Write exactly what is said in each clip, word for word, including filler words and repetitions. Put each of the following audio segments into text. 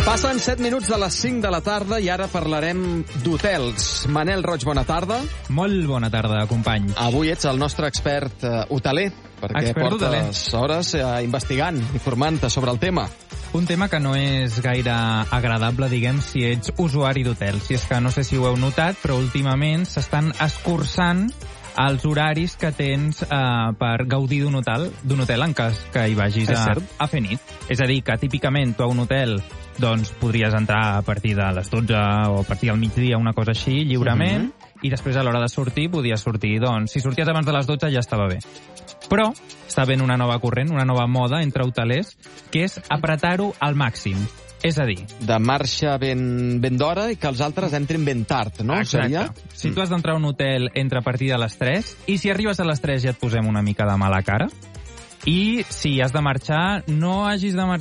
Passen set minuts de les cinc de la tarda i ara parlarem d'hotels. Manel Roig, bona tarda. Molt bona tarda, company. Avui ets el nostre expert uh, hoteler, perquè expert portes hoteler. hores uh, investigant, informant-te sobre el tema. Un tema que no és gaire agradable, diguem, si ets usuari d'hotels. Si és que no sé si ho heu notat, però últimament s'estan escurçant els horaris que tens eh, per gaudir d'un hotel, d'un hotel en cas que hi vagis a, a fer nit. És a dir, que típicament tu a un hotel doncs podries entrar a partir de les dotze o a partir del migdia, una cosa així, lliurement, mm-hmm. i després a l'hora de sortir podies sortir, doncs, si sorties abans de les dotze ja estava bé. Però està havent una nova corrent, una nova moda entre hotelers, que és apretar-ho al màxim. És a dir... De marxa ben, ben d'hora i que els altres entrin ben tard, no? Exacte. Seria? Si tu has d'entrar a un hotel entre a partir de les tres, i si arribes a les tres ja et posem una mica de mala cara, i si has de marxar, no hagis de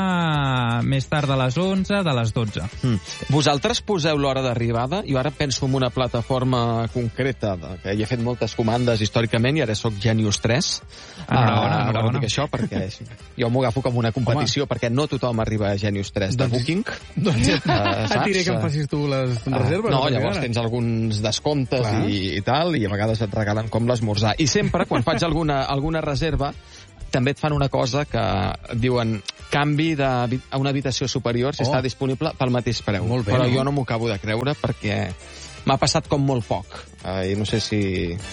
marxar més tard de les onze, de les dotze. Mm. Vosaltres poseu l'hora d'arribada? Jo ara penso en una plataforma concreta, de, que hi he fet moltes comandes històricament i ara sóc Genius tres. Enhorabona, uh, enhorabona. Dic això perquè jo m'ho agafo com una competició. Home. Perquè no tothom arriba a Genius tres de doncs, Booking. Doncs uh, et diré que em facis tu les uh, reserves. No, llavors tens alguns descomptes i, i tal, i a vegades et regalen com l'esmorzar. I sempre, quan faig alguna, alguna reserva, també et fan una cosa que diuen canvi de, a una habitació superior si oh. està disponible pel mateix preu. Molt bé, però no? jo no m'ho acabo de creure perquè m'ha passat com molt poc. Uh, I no sé si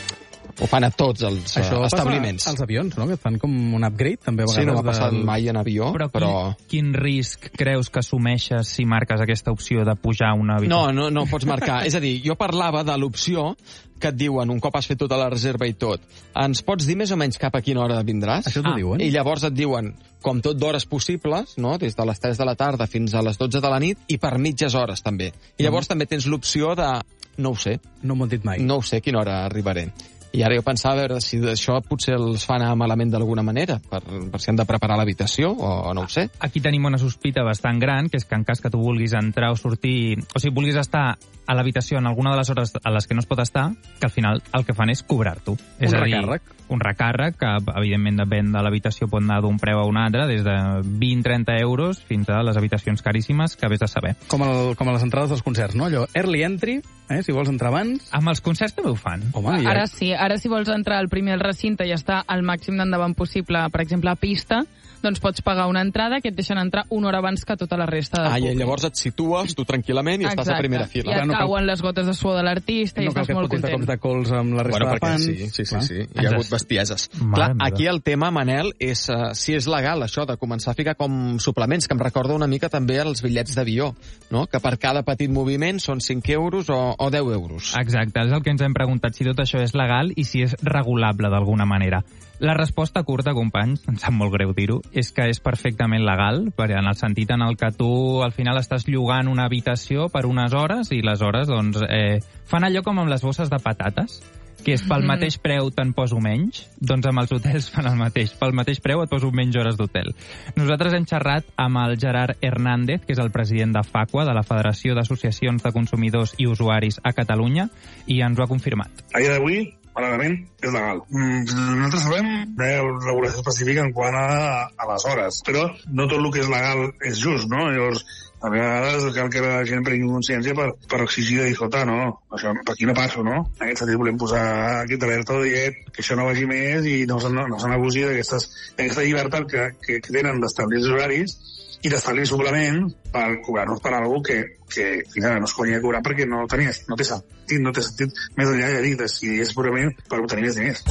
ho fan a tots els Això uh, establiments. Això als avions, no? Que et fan com un upgrade, també a vegades. Sí, no m'ha del... passat mai en avió, però... però... Quin, quin risc creus que assumeixes si marques aquesta opció de pujar una habitació? No, no, no pots marcar. És a dir, jo parlava de l'opció que et diuen, un cop has fet tota la reserva i tot, ens pots dir més o menys cap a quina hora vindràs? Això t'ho ah, diuen? I llavors et diuen, com tot d'hores possibles, no? Des de les tres de la tarda fins a les dotze de la nit, i per mitges hores, també. I llavors mm. també tens l'opció de... No ho sé. No m'ho han dit mai. No ho sé a quina hora arribaré. I ara jo pensava a veure si d'això potser els fa anar malament d'alguna manera, per, per si han de preparar l'habitació, o, o no ho sé. Aquí tenim una sospita bastant gran, que és que en cas que tu vulguis entrar o sortir, o sigui, vulguis estar a l'habitació en alguna de les hores a les que no es pot estar, que al final el que fan és cobrar-t'ho. Un és recàrrec. A dir, un recàrrec que, evidentment, depèn de l'habitació, pot anar d'un preu a un altre, des de vint a trenta euros fins a les habitacions caríssimes que vés a saber. Com, el, com a les entrades dels concerts, no? Allò, early entry, eh? Si vols entrar abans... Amb els concerts també ho fan. Home, ja... Ara sí, ara si vols entrar al primer al recinte i estar al màxim d'endavant possible, per exemple, a pista, doncs pots pagar una entrada que et deixen entrar una hora abans que tota la resta de Ah, públic. i llavors et situes tu tranquil·lament i Exacte. estàs a primera fila. I et no cal... cauen les gotes de suor de l'artista i no cal estàs que molt et fotis de content. cops de cols amb la resta Bueno, de perquè fans. sí, sí, sí, Clar. sí. Hi ha hagut bestieses. Mare Clar, meva. aquí el tema, Manel, és uh, si és legal això de començar a ficar com suplements, que em recorda una mica també els bitllets d'avió, no? Que per cada petit moviment són cinc euros o, o deu euros. Exacte, és el que ens hem preguntat, si tot això és legal i si és regulable d'alguna manera. La resposta curta, companys, em sap molt greu dir-ho, és que és perfectament legal, perquè en el sentit en el que tu al final estàs llogant una habitació per unes hores i les hores doncs, eh, fan allò com amb les bosses de patates, que és pel mateix preu te'n poso menys, doncs amb els hotels fan el mateix. Pel mateix preu et poso menys hores d'hotel. Nosaltres hem xerrat amb el Gerard Hernández, que és el president de FACUA, de la Federació d'Associacions de Consumidors i Usuaris a Catalunya, i ens ho ha confirmat. A dia d'avui, malament, és legal. Mm, nosaltres sabem que hi ha regulació específica en quant a, a les hores, però no tot el que és legal és just, no? Llavors, a vegades cal que la gent prengui consciència per, per exigir de dir, escolta, no, això per aquí no passo, no? En aquest sentit volem posar aquest alerta dient que això no vagi més i no, no, no se n'abusi d'aquesta llibertat que, que, que tenen d'establir els horaris i d'establir suplement per cobrar-nos per alguna cosa que, que fins ara no es podia cobrar perquè no, tenia, no té sentit, no té sentit més enllà de dir si és purament per obtenir més diners.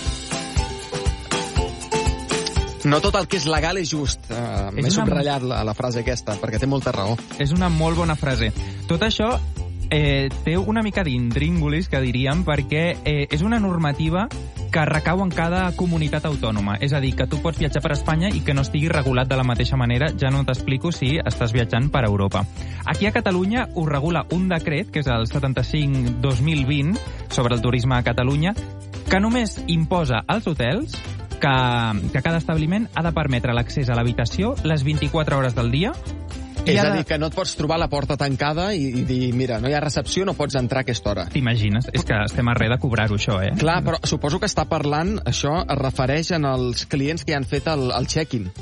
No tot el que és legal és just. Uh, M'he una... subratllat la, la frase aquesta, perquè té molta raó. És una molt bona frase. Tot això eh, té una mica d'intríngulis, que diríem, perquè eh, és una normativa que recau en cada comunitat autònoma. És a dir, que tu pots viatjar per Espanya i que no estigui regulat de la mateixa manera. Ja no t'explico si estàs viatjant per Europa. Aquí a Catalunya ho regula un decret, que és el setanta-cinc dos mil vint, sobre el turisme a Catalunya, que només imposa als hotels que, que cada establiment ha de permetre l'accés a l'habitació les vint-i-quatre hores del dia. És a dir, que no et pots trobar la porta tancada i, i dir, mira, no hi ha recepció, no pots entrar a aquesta hora. T'imagines? És que estem a res de cobrar-ho, això, eh? Clar, però suposo que està parlant, això es refereix en els clients que han fet el, el check-in.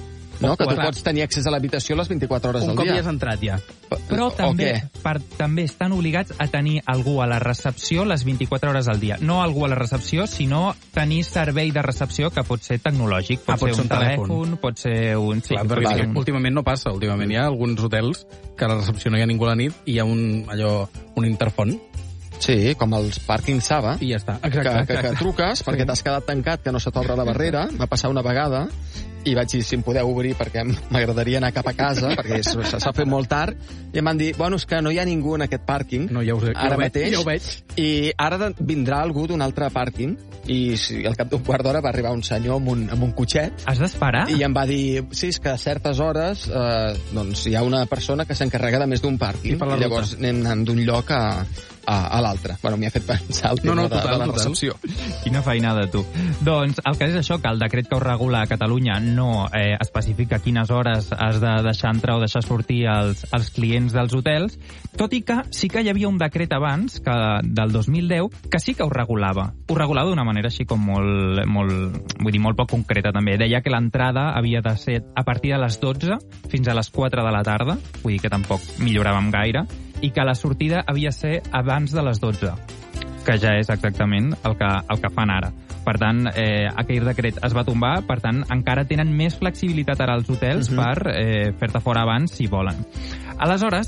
no? Que tu pots tenir accés a l'habitació les vint-i-quatre hores Un del cop dia. hi has entrat, ja. Però també, què? per, també estan obligats a tenir algú a la recepció les vint-i-quatre hores al dia. No algú a la recepció, sinó tenir servei de recepció que pot ser tecnològic. Pot Ah, pot ser ser un un telèfon. telèfon, pot ser un... Sí, Clar, perquè pot ser és un- que últimament no passa. Últimament hi ha alguns hotels que a la recepció no hi ha ningú a la nit i hi ha un, allò, un interfon Sí, com els pàrquings Saba, i ja està. que, que, que truques perquè t'has quedat tancat, que no se t'obre la barrera. Va passar una vegada i vaig dir si em podeu obrir perquè m'agradaria anar cap a casa, perquè s'ha fet molt tard, i em van dir, bueno, és que no hi ha ningú en aquest pàrquing, No, ja ho, ja ara ho veig, mateix, ja ho veig. i ara de- vindrà algú d'un altre pàrquing, i si, al cap d'un quart d'hora va arribar un senyor amb un, amb un cotxet, Has d'esperar? i em va dir, sí, és que a certes hores eh, doncs hi ha una persona que s'encarrega de més d'un pàrquing, I per la i llavors ruta. anem anant d'un lloc a, a, a l'altre. Bueno, m'hi ha fet pensar el No, tema no, de, total, de la total. recepció. Quina feinada, tu. Doncs el cas és això, que el decret que ho regula a Catalunya no eh, especifica quines hores has de deixar entrar o deixar sortir els, els clients dels hotels, tot i que sí que hi havia un decret abans, que del dos mil deu, que sí que ho regulava. Ho regulava d'una manera així com molt, molt, vull dir, molt poc concreta també. Deia que l'entrada havia de ser a partir de les dotze fins a les quatre de la tarda, vull dir que tampoc milloràvem gaire, i que la sortida havia de ser abans de les dotze, que ja és exactament el que, el que fan ara. Per tant, eh, aquell decret es va tombar, per tant, encara tenen més flexibilitat ara els hotels uh -huh. per eh, fer-te fora abans si volen. Aleshores,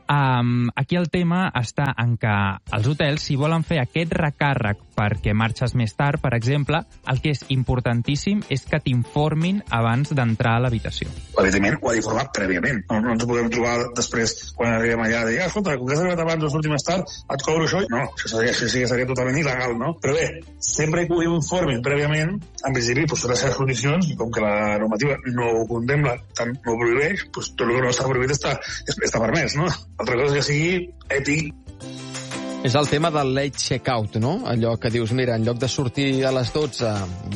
um, aquí el tema està en que els hotels, si volen fer aquest recàrrec perquè marxes més tard, per exemple, el que és importantíssim és que t'informin abans d'entrar a l'habitació. Evidentment, ho ha d'informar prèviament. No, no ens ho podem trobar després, quan arribem allà, de dir, ah, escolta, com que has arribat abans o surti més tard, et cobro això? No, això seria, això seria, seria totalment il·legal, no? Però bé, sempre que ho informin prèviament, en principi, doncs, les seves condicions, i com que la normativa no ho contempla, tant no ho prohibeix, doncs tot el que no està prohibit està, està permès, no? Altra cosa que sigui ètic. És el tema del late check-out, no? Allò que dius, mira, en lloc de sortir a les dotze,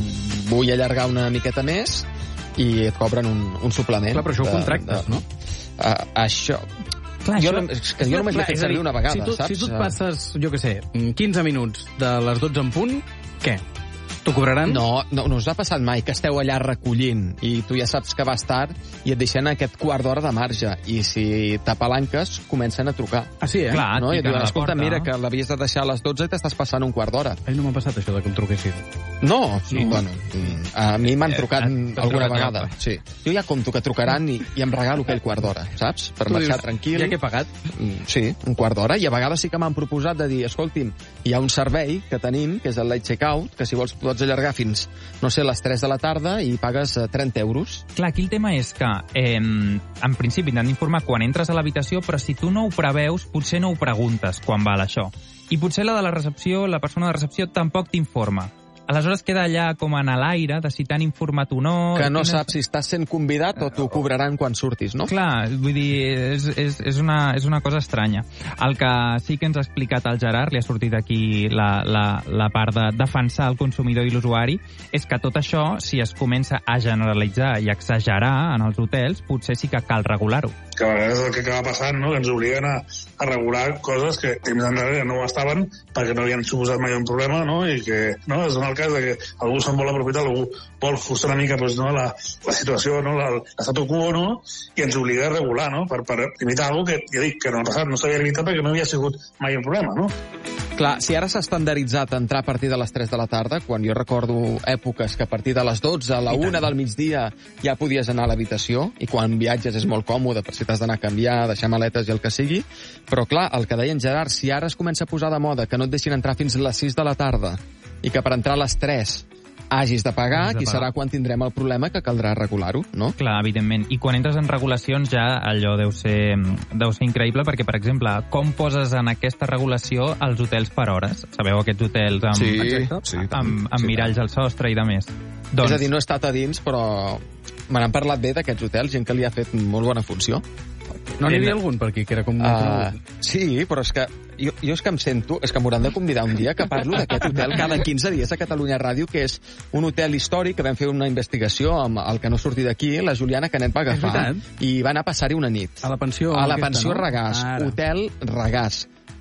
vull allargar una miqueta més, i et cobren un, un suplement. Clar, però això ho de- contractes, de- no? Uh, això... Clar, jo, això- no, és que jo només l'he fet és a servir dir, una vegada, si tu, saps? Si tu et passes, jo què sé, quinze minuts de les dotze en punt, què? T'ho cobraran? No, no, no us ha passat mai que esteu allà recollint i tu ja saps que vas tard i et deixen aquest quart d'hora de marge i si t'apalanques comencen a trucar. Ah, sí, eh? Clar, No? I et et diuen, piquen a la escolta, porta. mira, que l'havies de deixar a les dotze i t'estàs passant un quart d'hora. Ai, no m'ha passat això de que em truquessin. No, sí, No. bueno, mm, a mi m'han trucat eh, t'han alguna trucat vegada. alguna Sí. Jo ja compto que trucaran i, i em regalo aquell quart d'hora, saps? Per Tu marxar dius, tranquil. Ja que he pagat. Mm, Sí, un quart d'hora. I a vegades sí que m'han proposat de dir, escolti'm, hi ha un servei que tenim, que és el late checkout, que si vols pots allargar fins, no sé, les tres de la tarda i pagues eh, trenta euros. Clar, aquí el tema és que, eh, en principi, t'han d'informar quan entres a l'habitació, però si tu no ho preveus, potser no ho preguntes quan val això. I potser la de la recepció, la persona de recepció, tampoc t'informa. Aleshores queda allà com en l'aire de si t'han informat o no... Que no Quines- saps si estàs sent convidat o t'ho cobraran quan surtis, no? Clar, vull dir, és, és, és, una, és una cosa estranya. El que sí que ens ha explicat el Gerard, li ha sortit aquí la, la, la part de defensar el consumidor i l'usuari, és que tot això, si es comença a generalitzar i exagerar en els hotels, potser sí que cal regular-ho. Que a vegades el que acaba passant, no?, que ens obliguen a, a regular coses que temps enrere no ho estaven perquè no havien suposat mai un problema, no?, i que, no, es dona el cas de que algú se'n vol aprofitar, algú vol forçar una mica, doncs, no, la, la situació, no, la, l'estatu quo, no?, i ens obliga a regular, no?, per, per limitar alguna que, ja dic, que no ha passat, no s'havia limitat perquè no havia sigut mai un problema, no? Clar, si ara s'ha estandarditzat entrar a partir de les tres de la tarda, quan jo recordo èpoques que a partir de les dotze, a la una del migdia, ja podies anar a l'habitació, i quan viatges és molt còmode per si t'has d'anar a canviar, deixar maletes i el que sigui, però clar, el que deia en Gerard, si ara es comença a posar de moda que no et deixin entrar fins a les sis de la tarda i que per entrar a les tres hagis de pagar, Hagis de aquí pagar. serà quan tindrem el problema que caldrà regular-ho, no? Clar, evidentment. I quan entres en regulacions ja allò deu ser, deu ser increïble perquè, per exemple, com poses en aquesta regulació els hotels per hores? Sabeu aquests hotels amb, Sí, exacte, sí, amb, tant. amb Sí, miralls al sostre i de més? Doncs... És a dir, no he estat a dins, però me n'han parlat bé d'aquests hotels, gent que li ha fet molt bona funció. No n'hi havia algun per aquí, que era com... Uh, sí, però és que jo, jo és que em sento, és que m'hauran de convidar un dia que parlo d'aquest hotel cada quinze dies a Catalunya Ràdio, que és un hotel històric que vam fer una investigació amb el que no surti d'aquí, la Juliana Canet va agafar, i va anar a passar-hi una nit. A la pensió... A la aquesta, pensió no? Regàs, Ara. hotel Regàs,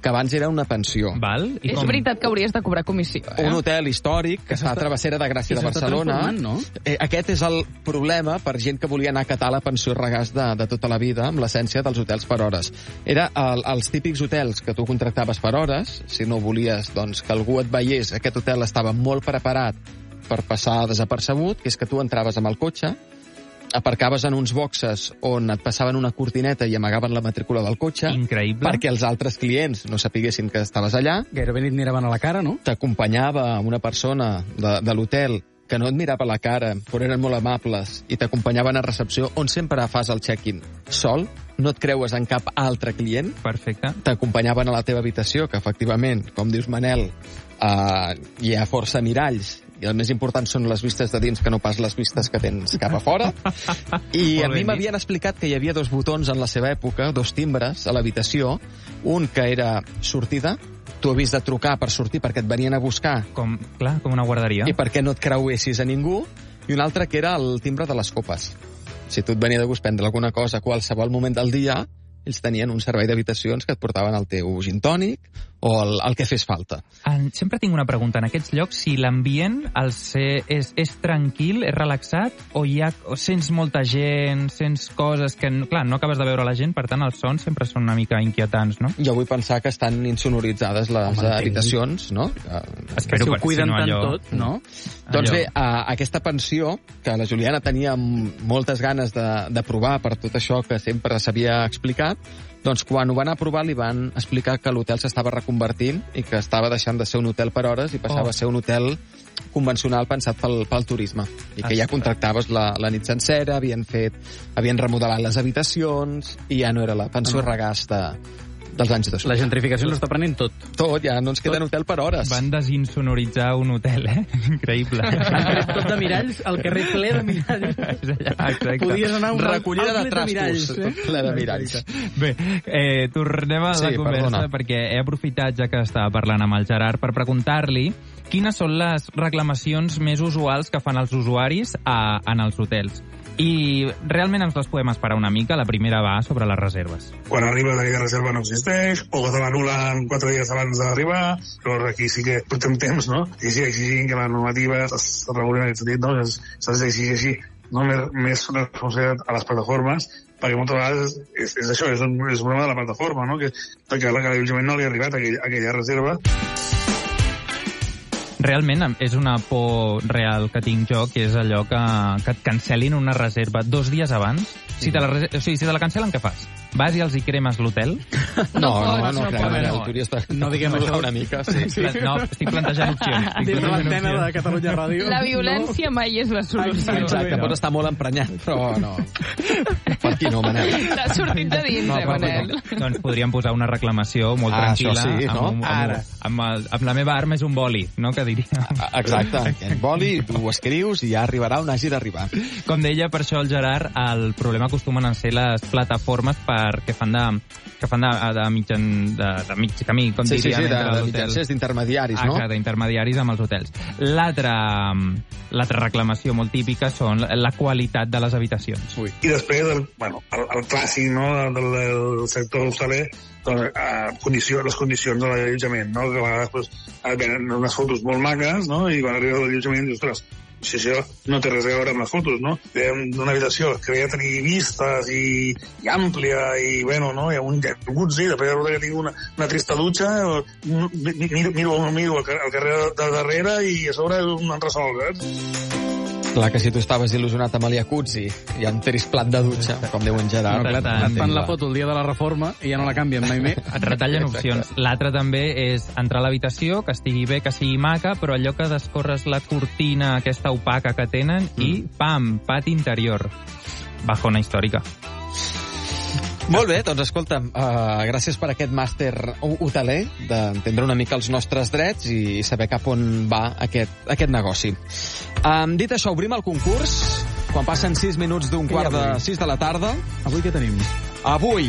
que abans era una pensió. Val? I És com... veritat que hauries de cobrar comissió, eh? Un hotel històric que està a Travessera de Gràcia de Barcelona. No? Eh, aquest és el problema per gent que volia anar a catar la pensió regàs de, de tota la vida, amb l'essència dels hotels per hores. Era el, els típics hotels que tu contractaves per hores, si no volies doncs, que algú et veiés, aquest hotel estava molt preparat per passar desapercebut, que és que tu entraves amb el cotxe, aparcaves en uns boxes on et passaven una cortineta i amagaven la matrícula del cotxe. Increïble. Perquè els altres clients no sapiguessin que estaves allà. Gairebé ni et miraven a la cara, no? T'acompanyava una persona de, de l'hotel que no et mirava a la cara, però eren molt amables, i t'acompanyaven a recepció, on sempre fas el check-in sol, no et creues en cap altre client. Perfecte. T'acompanyaven a la teva habitació, que efectivament, com dius Manel, eh, hi ha força miralls, i el més important són les vistes de dins que no pas les vistes que tens cap a fora. I a mi m'havien explicat que hi havia dos botons en la seva època, dos timbres a l'habitació, un que era sortida, tu havies de trucar per sortir perquè et venien a buscar Com, clar, com una guarderia. i perquè no et creuessis a ningú, i un altre que era el timbre de les copes. Si tu et venia de gust prendre alguna cosa a qualsevol moment del dia, ells tenien un servei d'habitacions que et portaven el teu gin tònic o el, el que fes falta. En, sempre tinc una pregunta. En aquests llocs, si l'ambient el sé, és, és tranquil, és relaxat, o hi ha, o sents molta gent, sents coses que, clar, no acabes de veure la gent, per tant, els sons sempre són una mica inquietants, no? Jo vull pensar que estan insonoritzades les Home, habitacions, no? Espero si ho que cuiden si no tant allò... tot, no? Doncs Allò. bé, a, aquesta pensió, que la Juliana tenia moltes ganes de, de provar per tot això que sempre s'havia explicat, doncs quan ho van aprovar li van explicar que l'hotel s'estava reconvertint i que estava deixant de ser un hotel per hores i passava Oh. a ser un hotel convencional pensat pel, pel turisme. I que ja contractaves la, la nit sencera, havien fet, havien remodelat les habitacions i ja no era la pensió regàs de, dels anys dos mil. La gentrificació ens està prenent tot. Tot, ja no ens queda un hotel per hores. Van desinsonoritzar un hotel, eh? Increïble. Han tret tot de miralls, el carrer ple de miralls. Exacte. Podies anar a un Recollida de outlet trastos, miralls, eh? tot ple de miralls. Bé, eh, tornem a la Sí, conversa, perdona. perquè he aprofitat, ja que estava parlant amb el Gerard, per preguntar-li quines són les reclamacions més usuals que fan els usuaris a, en els hotels. I realment ens les podem esperar una mica. La primera va sobre les reserves. Quan arribes aquella reserva no existeix, o que te l'anulen quatre dies abans d'arribar, llavors aquí sí que portem temps, no? I sí, exigint que la normativa es reguli en aquest sentit, no? S'ha d'exigir així, no? Més, més responsabilitat a les plataformes, perquè moltes vegades és, és això, és un, és un problema de la plataforma, no? Que, que l'allotjament no li ha arribat a aquella, a aquella reserva. Realment és una por real que tinc jo, que és allò que, que et cancel·lin una reserva dos dies abans. Si te la, rese- o sigui, si te la cancel·len, què fas? Vas i els hi cremes l'hotel? No, no, pots, no, no clar, pots. Manel, tu hauries de... No diguem això. Una mica, sí. Sí. No, estic plantejant opcions. Estic Des de plantejant l'antena de opcions. Catalunya Ràdio. La violència mai és la solució. Exacte, pot estar molt emprenyat, però no. Per aquí no, Manel. T'ha sortit de dins, No, eh, per Manel? Doncs podríem posar una reclamació molt Ah, tranquil·la. això sí, no? amb, un- amb, Ara. amb, amb, amb la meva arma és un boli, no?, que diria. Exacte, aquest boli, tu ho escrius i ja arribarà on hagi d'arribar. Com deia, per això el Gerard, el problema acostumen a ser les plataformes per, que fan de, que fan de, de, mitjan, de, de mig camí, com Sí, sí, diríem, sí, de, entre de l'hotel. mitjancers, d'intermediaris, no? Exacte, d'intermediaris amb els hotels. L'altra l'altra reclamació molt típica són la qualitat de les habitacions. Ui. I després, el, bueno, el, el clàssic, no?, del, del sector hostaler, doncs, eh, condició, les condicions de l'allotjament, no?, que a vegades pues, et venen unes fotos molt maques, no?, i quan arriba a l'allotjament dius, ostres, si això no té res a veure amb les fotos, no? D'una habitació que havia de tenir vistes i, i àmplia i, bueno, no? Hi ha un jacuzzi, després resulta que tinc una, una trista dutxa, o, mi- miro, miro, miro al car- al carrer de darrere i a sobre un entresol, saps? Clar que si tu estaves il·lusionat amb el jacuzzi i amb tris plat de dutxa, com diu en Gerard... No, clar, tant, et fan la foto el dia de la reforma i ja no la canvien mai més. Et retallen opcions. L'altre també és entrar a l'habitació, que estigui bé, que sigui maca, però allò que descorres la cortina aquesta opaca que tenen i, pam, pati interior. Bajona històrica. Molt bé, doncs escolta'm, uh, gràcies per aquest màster ho- hoteler, d'entendre una mica els nostres drets i saber cap on va aquest, aquest negoci. Um, dit això, obrim el concurs. Quan passen sis minuts d'un Què hi ha quart de avui? sis de la tarda. Avui què tenim? Avui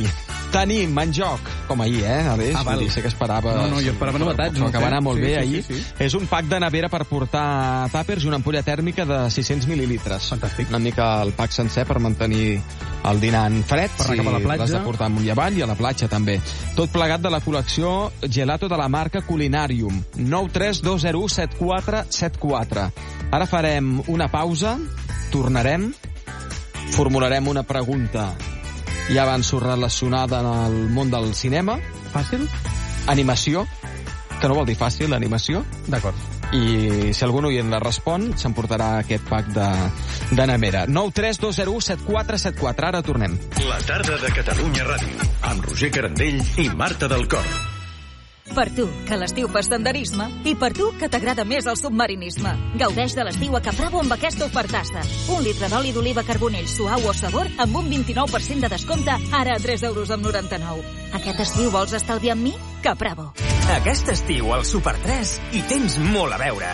Tenim en joc, com ahir, eh, Aleix? Ah, val. Vull dir, sé que esperaves... No, no, jo esperava novetats. Però que va anar molt Sí, bé sí, ahir. sí, sí. És un pack de nevera per portar tàpers i una ampolla tèrmica de sis-cents mil·lilitres. Fantàstic. Una mica el pack sencer per mantenir el dinant fred. Per anar cap a la platja. L'has de portar amunt i avall i a la platja també. Tot plegat de la col·lecció Gelato de la marca Culinarium. nou tres dos zero u set quatre set quatre. Ara farem una pausa, tornarem, formularem una pregunta ja avanço relacionada en el món del cinema. Fàcil? Animació, que no vol dir fàcil, animació. D'acord. I si algun oient la respon, s'emportarà aquest pack de, de nevera. nou tres dos zero u set quatre set quatre. Ara tornem. La tarda de Catalunya Ràdio, amb Roger Carandell i Marta del Cor. Per tu, que l'estiu fas senderisme, i per tu, que t'agrada més el submarinisme. Gaudeix de l'estiu a Capravo amb aquesta ofertassa. Un litre d'oli d'oliva Carbonell suau o sabor amb un vint-i-nou per cent de descompte, ara a tres euros amb noranta-nou. Aquest estiu vols estalviar amb mi? Capravo. Aquest estiu al Super tres hi tens molt a veure.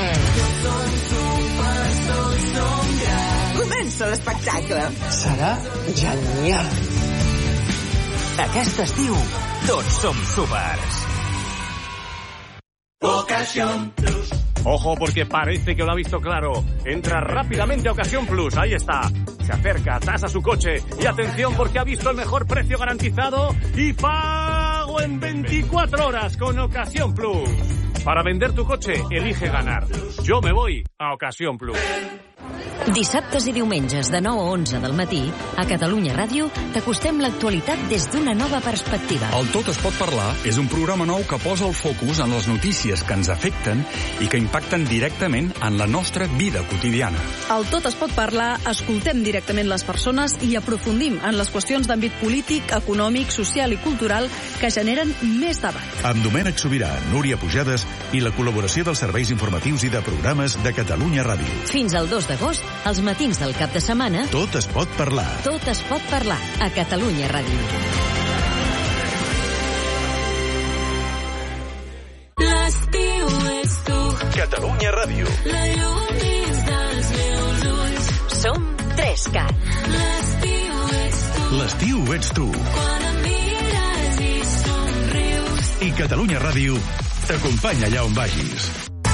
Comença l'espectacle. Serà genial. Aquest estiu, tots som súpers. Ocasión Plus. Ojo, porque parece que lo ha visto claro. Entra rápidamente a Ocasión Plus, ahí está. Se acerca, tasa su coche y atención porque ha visto el mejor precio garantizado y pago en veinticuatro horas con Ocasión Plus. Para vender tu coche, elige ganar. Yo me voy a Ocasión Plus. Dissabtes i diumenges de nou a onze del matí, a Catalunya Ràdio, t'acostem l'actualitat des d'una nova perspectiva. El Tot es pot parlar és un programa nou que posa el focus en les notícies que ens afecten i que impacten directament en la nostra vida quotidiana. Al Tot es pot parlar, escoltem directament les persones i aprofundim en les qüestions d'àmbit polític, econòmic, social i cultural que generen més debat. Amb Domènec Sobirà, Núria Pujades i la col·laboració dels serveis informatius i de programes de Catalunya Ràdio. Fins al dos d'agost, als matins del cap de setmana, Tot es pot parlar. Tot es pot parlar a Catalunya Ràdio. L'estiu és tu. Catalunya Ràdio. La llum dins dels meus ulls. Som tres-cat. L'estiu ets tu. L'estiu ets tu. Quan em mires i somrius. I Catalunya Ràdio t'acompanya allà on vagis.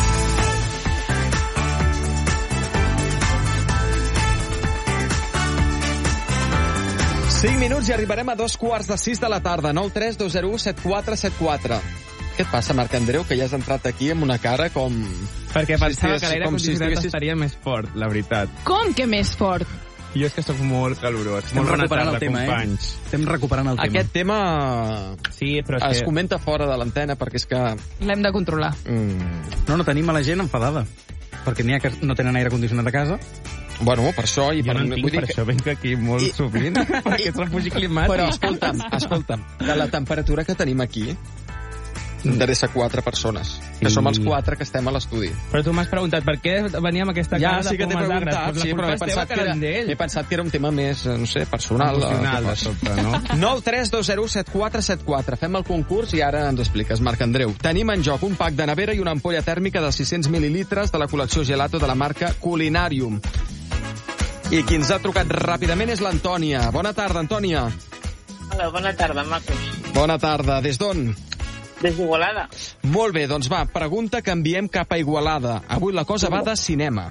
cinc minuts i arribarem a dos quarts de sis de la tarda. nou tres dos zero u set quatre set quatre. Què et passa, Marc Andreu, que ja has entrat aquí amb una cara com... Perquè pensava si que l'aire condicionat si estiguessis... estaria més fort, la veritat. Com que més fort? Jo és que sóc molt calorós. Estem molt recuperant el tema, companys. eh? Estem recuperant el tema. Aquest tema sí, però és es que... comenta fora de l'antena perquè és que... L'hem de controlar. Mm. No, no, tenim a la gent enfadada. Perquè n'hi ha que no tenen aire condicionat a casa. Bueno, per això... I jo per, no en tinc, vull per dir això venc aquí molt I... sovint, per aquest refugi climàtic. Però escolta'm, escolta'm, de la temperatura que tenim aquí, interessa quatre persones, que I... som els quatre que estem a l'estudi. Però tu m'has preguntat per què venia amb aquesta ja, cara sí de que t'he pomes preguntat, d'agres. sí, però he pensat, que era, he pensat que era un tema més, no sé, personal. Emocional, de sobte, no? nou tres dos zero u set quatre set quatre. Fem el concurs i ara ens expliques, Marc Andreu. Tenim en joc un pack de nevera i una ampolla tèrmica de sis-cents mil·lilitres de la col·lecció Gelato de la marca Culinarium. I qui ens ha trucat ràpidament és l'Antònia. Bona tarda, Antònia. Hola, bona tarda, macos. Bona tarda. Des d'on? Des d'Igualada. Molt bé, doncs va, pregunta que enviem cap a Igualada. Avui la cosa va de cinema.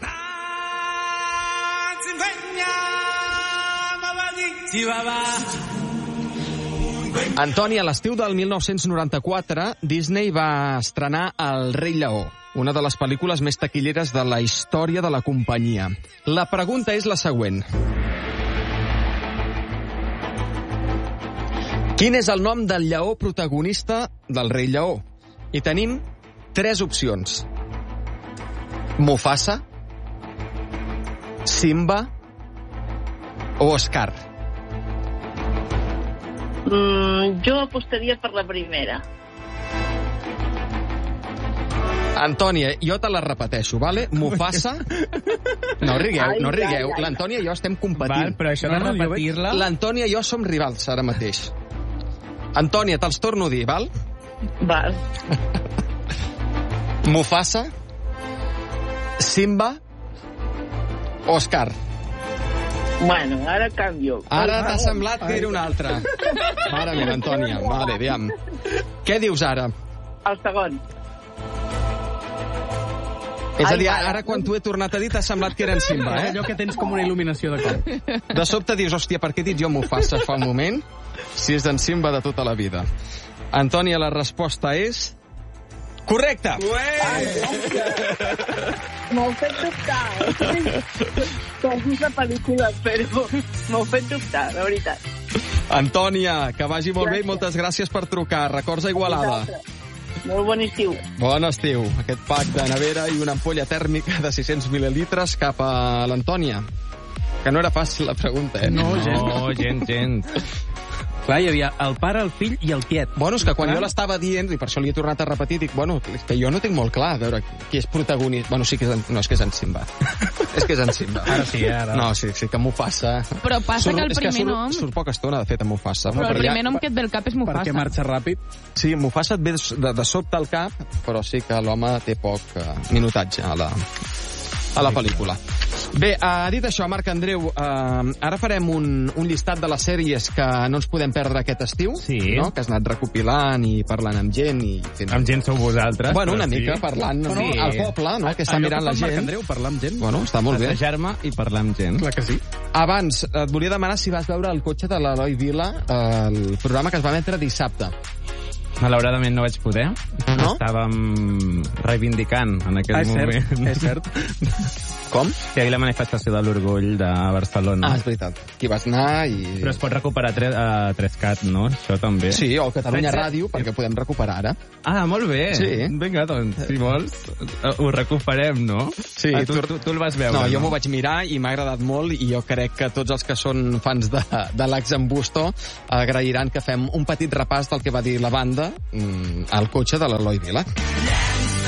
Antònia, a l'estiu del mil nou-cents noranta-quatre, Disney va estrenar El rei Lleó, una de les pel·lícules més taquilleres de la història de la companyia. La pregunta és la següent. Quin és el nom del lleó protagonista del rei Lleó? I tenim tres opcions. Mufasa, Simba o Scar. Mm, jo apostaria per la primera. Antònia, jo te la repeteixo, vale? Mufasa... No rigueu, no rigueu. L'Antònia i jo estem competint. Val, però això de repetir-la... L'Antònia i jo som rivals ara mateix. Antònia, te'ls torno a dir, val? Val. Mufasa, Simba o Scar? Bueno, ara canvio. Ara t'ha semblat que era un altre. Mare meva, Antònia. Vale, aviam. Què dius ara? El segon. És a dir, ara quan t'ho he tornat a dir t'ha semblat que era en Simba, eh? Allò que tens com una il·luminació de cop. De sobte dius, hòstia, per què he dit jo Mufasa fa un moment si és en Simba de tota la vida? Antònia, la resposta és... correcte! M'ho fet dubtar. Que has vist la pel·lícula, però m'ho fet dubtar, de veritat. Antònia, que vagi molt bé i moltes gràcies per trucar. Records a Igualada. Molt bon estiu. Bon estiu. Aquest pack de nevera i una ampolla tèrmica de sis-cents mil·lilitres cap a l'Antònia. Que no era fàcil la pregunta, eh? No, gens. No, gens, gens. Clar, hi havia el pare, el fill i el tiet. Bueno, és que quan jo l'estava dient, i per això li he tornat a repetir, dic, bueno, és que jo no tinc molt clar, a veure, qui és protagonista. Bueno, sí que és en... No, és que és en Simba. És que és en Simba. Ara sí, ara. No, sí, sí, que Mufasa... Però passa que el és que primer surt, nom... Surt poca estona, de fet, a Mufasa. Però el primer nom que et ve al cap és Mufasa. Perquè marxa ràpid. Sí, Mufasa et ve de, de sobte al cap, però sí que l'home té poc uh, minutatge a la, a la pel·lícula. Bé, uh, dit això, Marc Andreu, uh, ara farem un, un llistat de les sèries que no ens podem perdre aquest estiu, sí. No? Que has anat recopilant i parlant amb gent. I fent... Amb gent sou vosaltres. Bueno, una sí. mica parlant no? Sí. Al poble, no? Que està Allò mirant que la fa gent. Marc Andreu, parlar amb gent. Bueno, està molt bé. Passejar-me i parlar amb gent. Clar que sí. Abans, et volia demanar si vas veure el cotxe de l'Eloi Vila, el programa que es va emetre dissabte. Malauradament no vaig poder. No? Estàvem reivindicant en aquell Ah, és cert, moment. és cert. Com? Que hi havia la manifestació de l'orgull de Barcelona. Ah, és veritat. Aquí vas anar i... Però es pot recuperar a, tre a Trescat, no? Això també. Sí, o Catalunya Tretze- Ràdio, perquè podem recuperar ara. Ah, molt bé. Sí. Vinga, doncs, si vols, eh, ho recuperem, no? Sí, ah, tu, tu, tu el vas veure, No, jo no? m'ho vaig mirar i m'ha agradat molt i jo crec que tots els que són fans de, de l'Ax en Busto agrairan que fem un petit repàs del que va dir la banda mm, al cotxe de l'Eloi Vila.